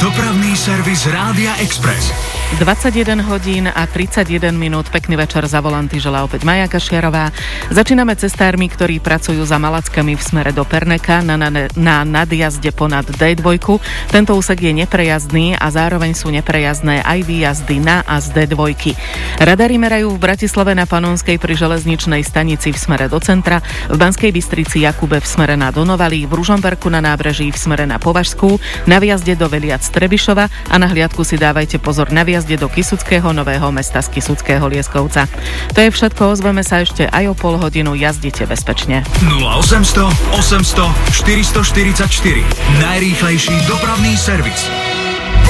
Dopravný servis Rádia Express. 21 hodín a 31 minút. Pekný večer za volanty želá opäť Maja Kašiarová. Začíname cestármi, ktorí pracujú za Malackami v smere do Perneka na nadjazde ponad D2. Tento úsek je neprejazdný a zároveň sú neprejazdné aj výjazdy na a z D2. Radary merajú v Bratislave na Panonskej pri železničnej stanici v smere do centra, v Banskej Bystrici Jakube v smere na Donovali, v Ružomberku na nábreží v smere na Považskú, na výjazde do Veliac Trebišova a na hliadku si dávajte pozor na výjazde do Kysuckého Nového Mesta z Kysuckého Lieskovca. To je všetko, ozveme sa ešte aj o pol hodinu, jazdite bezpečne. 0800 800 444. Najrýchlejší dopravný servis.